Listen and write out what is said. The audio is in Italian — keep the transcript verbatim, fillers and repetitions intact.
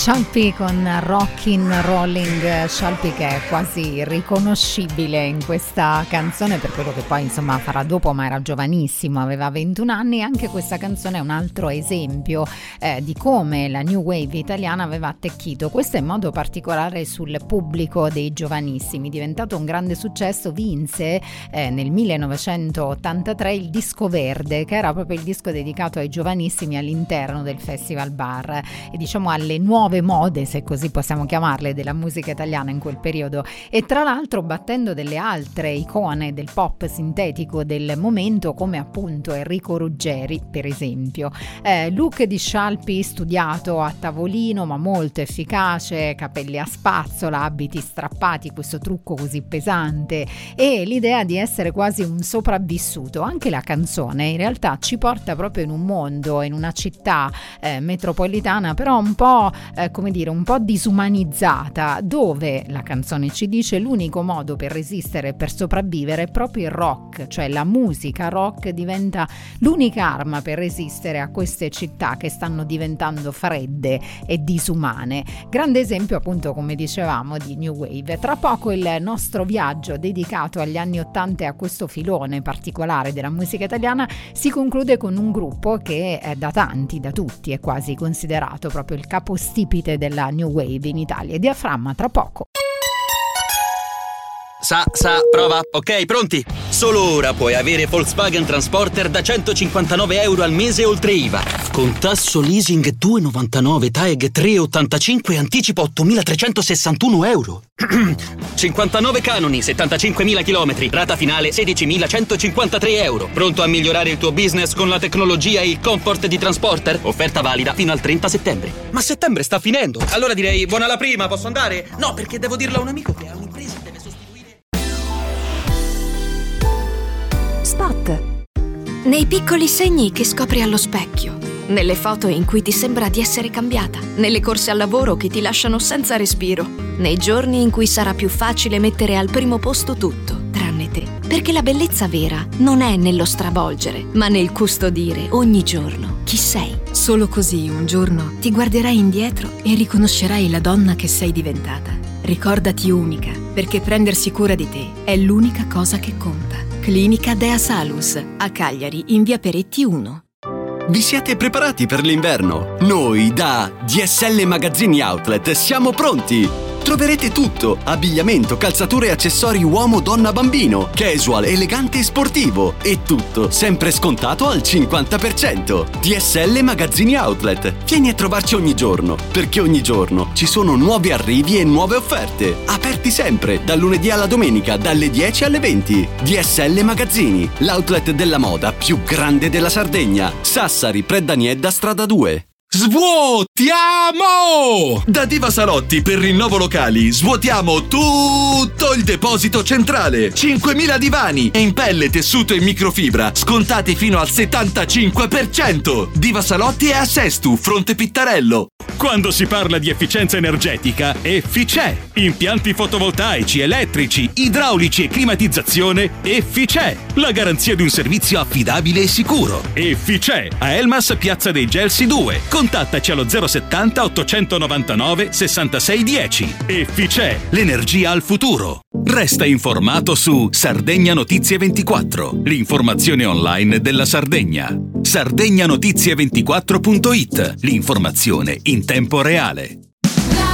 Scialpi con Rockin' Rolling Scialpi, che è quasi riconoscibile in questa canzone per quello che poi insomma farà dopo, ma era giovanissimo, aveva ventuno anni. Anche questa canzone è un altro esempio eh, di come la New Wave italiana aveva attecchito, questo in modo particolare sul pubblico dei giovanissimi. Diventato un grande successo, vinse eh, nel millenovecentottantatré il disco verde, che era proprio il disco dedicato ai giovanissimi all'interno del Festival Bar e diciamo alle nuove mode, se così possiamo chiamarle, della musica italiana in quel periodo, e tra l'altro battendo delle altre icone del pop sintetico del momento, come appunto Enrico Ruggeri per esempio. Eh, look di Scialpi studiato a tavolino ma molto efficace, capelli a spazzola, abiti strappati, questo trucco così pesante e l'idea di essere quasi un sopravvissuto. Anche la canzone in realtà ci porta proprio in un mondo, in una città eh, metropolitana, però un po' eh, come dire, un po' disumanizzata, dove la canzone ci dice l'unico modo per resistere, per sopravvivere è proprio il rock, cioè la musica rock diventa l'unica arma per resistere a queste città che stanno diventando fredde e disumane. Grande esempio appunto, come dicevamo, di New Wave. Tra poco il nostro viaggio dedicato agli anni ottanta e a questo filone particolare della musica italiana si conclude con un gruppo che è da tanti, da tutti, è quasi considerato proprio il capostipite della New Wave in Italia. Diaframma, tra poco. Sa, sa, prova. Ok, pronti? Solo ora puoi avere Volkswagen Transporter da centocinquantanove euro al mese oltre I V A. Con tasso leasing due virgola novantanove, T A E G tre virgola ottantacinque e anticipo ottomilatrecentosessantuno euro. cinquantanove canoni, settantacinquemila chilometri, rata finale sedicimilacentocinquantatré euro. Pronto a migliorare il tuo business con la tecnologia e il comfort di Transporter? Offerta valida fino al trenta settembre. Ma settembre sta finendo. Allora direi buona la prima, posso andare? No, perché devo dirlo a un amico che ha un'impresa e deve sostituire. Spot. Nei piccoli segni che scopri allo specchio, nelle foto in cui ti sembra di essere cambiata, nelle corse al lavoro che ti lasciano senza respiro, nei giorni in cui sarà più facile mettere al primo posto tutto, tranne te. Perché la bellezza vera non è nello stravolgere, ma nel custodire ogni giorno chi sei. Solo così un giorno ti guarderai indietro e riconoscerai la donna che sei diventata. Ricordati unica, perché prendersi cura di te è l'unica cosa che conta. Clinica Dea Salus, a Cagliari, in via Peretti uno. Vi siete preparati per l'inverno? Noi da D S L Magazzini Outlet siamo pronti! Troverete tutto: abbigliamento, calzature e accessori uomo, donna, bambino, casual, elegante e sportivo, e tutto sempre scontato al cinquanta per cento. D S L Magazzini Outlet. Vieni a trovarci ogni giorno, perché ogni giorno ci sono nuovi arrivi e nuove offerte. Aperti sempre, dal lunedì alla domenica, dalle dieci alle venti. D S L Magazzini, l'outlet della moda più grande della Sardegna. Sassari, Preddaniedda, strada due. Svuotiamo! Da Diva Salotti per rinnovo locali svuotiamo tutto il deposito centrale. cinquemila divani in pelle, tessuto e microfibra scontati fino al settantacinque per cento. Diva Salotti è a Sestu, Fronte Pittarello. Quando si parla di efficienza energetica, Efficè. Impianti fotovoltaici, elettrici, idraulici e climatizzazione, Efficè. La garanzia di un servizio affidabile e sicuro. Efficè. A Elmas, Piazza dei Gelsi due. Contattaci allo zero settanta ottocentonovantanove sessantasei dieci. Efficè. L'energia al futuro. Resta informato su Sardegna Notizie ventiquattro, l'informazione online della Sardegna. sardegna notizie ventiquattro punto it, l'informazione in tempo reale.